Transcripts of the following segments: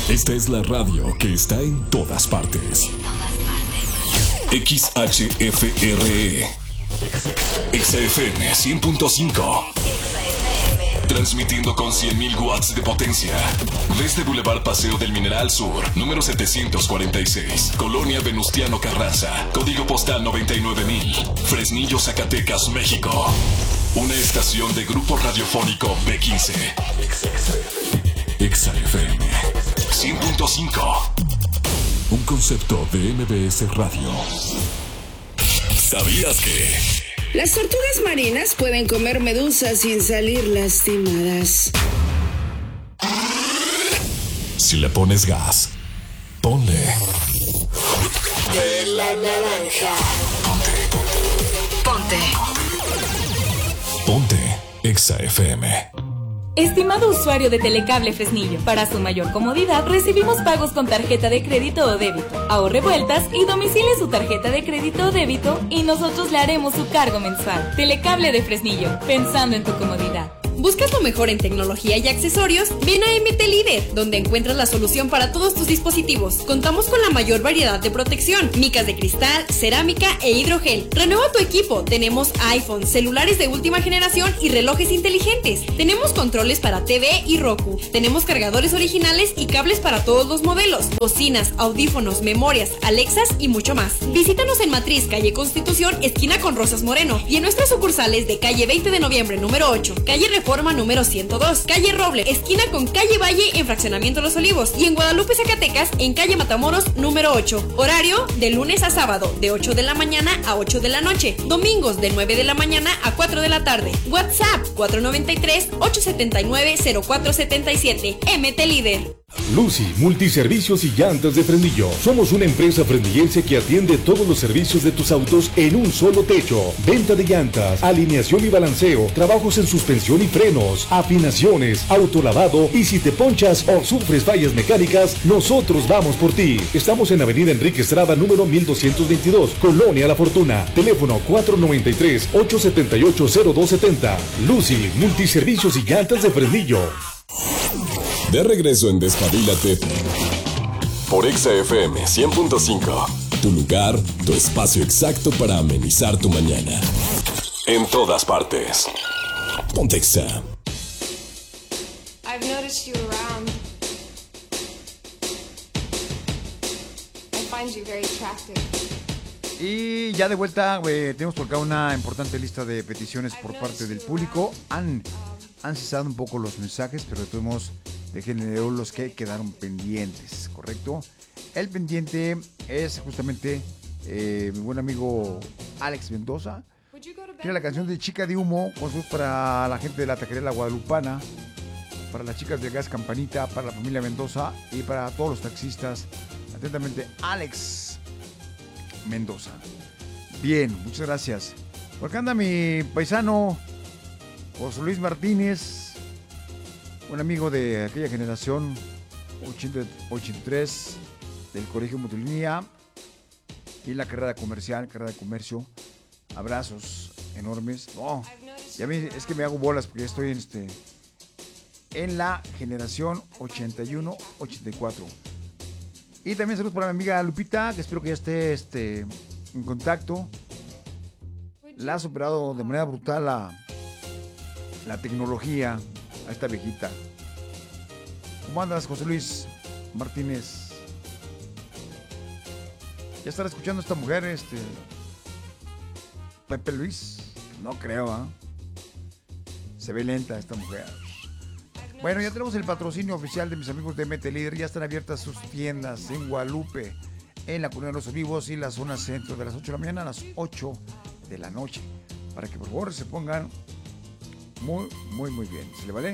Esta es la radio que está en todas partes. XHFRE. XFM 100.5. Transmitiendo con 100.000 watts de potencia. Desde Boulevard Paseo del Mineral Sur, número 746, Colonia Venustiano Carranza, código postal 99,000, Fresnillo, Zacatecas, México. Una estación de Grupo Radiofónico B15. XFM 100.5. Un concepto de MBS Radio. ¿Sabías que? Las tortugas marinas pueden comer medusas sin salir lastimadas. Si le pones gas, ponle. De la naranja. Ponte. Ponte Exa FM. Estimado usuario de Telecable Fresnillo, para su mayor comodidad recibimos pagos con tarjeta de crédito o débito. Ahorre vueltas y domicile su tarjeta de crédito o débito y nosotros le haremos su cargo mensual. Telecable de Fresnillo, pensando en tu comodidad. ¿Buscas lo mejor en tecnología y accesorios? Ven a MT Líder, donde encuentras la solución para todos tus dispositivos. Contamos con la mayor variedad de protección, micas de cristal, cerámica e hidrogel. Renueva tu equipo. Tenemos iPhone, celulares de última generación y relojes inteligentes. Tenemos controles para TV y Roku. Tenemos cargadores originales y cables para todos los modelos. Bocinas, audífonos, memorias, Alexas y mucho más. Visítanos en Matriz, calle Constitución, esquina con Rosas Moreno. Y en nuestras sucursales de calle 20 de noviembre, número 8, calle Reforma número 102, calle Roble, esquina con calle Valle en Fraccionamiento Los Olivos y en Guadalupe, Zacatecas, en calle Matamoros número 8. Horario de lunes a sábado de 8 de la mañana a 8 de la noche. Domingos de 9 de la mañana a 4 de la tarde. WhatsApp 493-879-0477. MT Líder. Lucy, multiservicios y llantas de Fresnillo. Somos una empresa fresnillense que atiende todos los servicios de tus autos en un solo techo. Venta de llantas, alineación y balanceo, trabajos en suspensión y frenos, afinaciones, autolavado y si te ponchas o sufres fallas mecánicas, nosotros vamos por ti. Estamos en Avenida Enrique Estrada, número 1222, Colonia La Fortuna. Teléfono 493-878-0270. Lucy, multiservicios y llantas de Fresnillo. De regreso en Despabilate por Exa FM 100.5. Tu lugar, tu espacio exacto para amenizar tu mañana. En todas partes. Ponte Exa. I've noticed you around. I find you very attractive. Y ya de vuelta, tenemos por acá una importante lista de peticiones por parte del público. Han cesado un poco los mensajes, pero tuvimos de género los que quedaron pendientes, ¿correcto? El pendiente es justamente mi buen amigo Alex Mendoza. Tiene la canción de Chica de Humo, consuelo para la gente de la taquería La Guadalupana, para las chicas de Gas Campanita, para la familia Mendoza y para todos los taxistas. Atentamente, Alex Mendoza. Bien, muchas gracias. Por acá anda mi paisano José Luis Martínez, un amigo de aquella generación 83 del Colegio Motolinía y la carrera comercial, carrera de comercio. Abrazos enormes. No, y a mí es que me hago bolas porque estoy en la generación 81-84. Y también saludos para mi amiga Lupita, que espero que ya esté en contacto. La ha superado de manera brutal la tecnología a esta viejita. ¿Cómo andas, José Luis Martínez? ¿Ya estará escuchando a esta mujer, Pepe Luis? No creo, ¿eh? Se ve lenta esta mujer. Bueno, ya tenemos el patrocinio oficial de mis amigos de MT Líder. Ya están abiertas sus tiendas en Guadalupe, en la Colonia de los Olivos y la zona centro, de las 8 de la mañana a las 8 de la noche. Para que por favor se pongan muy, muy, muy bien. ¿Se le vale?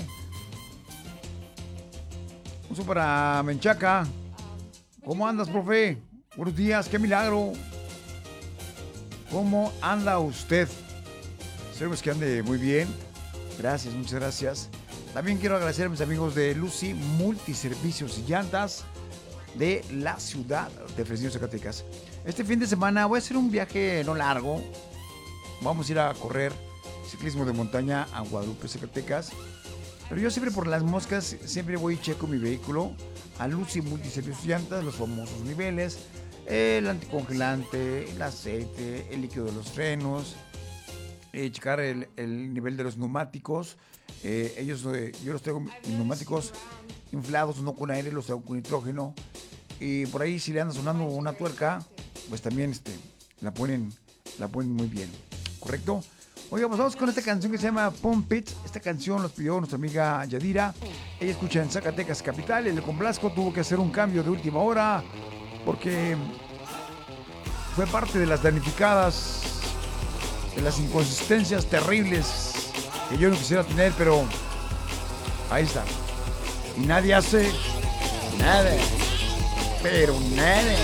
Un saludo para Menchaca. ¿Cómo andas, profe? Buenos días, qué milagro. ¿Cómo anda usted? Esperemos que ande muy bien. Gracias, muchas gracias. También quiero agradecer a mis amigos de Lucy Multiservicios y Llantas de la ciudad de Fresnillo, Zacatecas. Este fin de semana voy a hacer un viaje no largo. Vamos a ir a correr ciclismo de montaña a Guadalupe, Zacatecas. Pero yo siempre por las moscas, siempre voy y checo mi vehículo a Lucy Multiservicios Llantas, los famosos niveles, el anticongelante, el aceite, el líquido de los frenos, checar el nivel de los neumáticos. Yo los traigo neumáticos inflados, no con aire, los traigo con nitrógeno. Y por ahí si le anda sonando una tuerca, pues también la ponen muy bien, ¿correcto? Oiga, pues vamos con esta canción que se llama Pump It. Esta canción nos pidió nuestra amiga Yadira. Ella escucha en Zacatecas Capital. El Complasco tuvo que hacer un cambio de última hora porque fue parte de las damnificadas, de las inconsistencias terribles que yo no quisiera tener, pero ahí está. Y nadie hace nada, pero nada.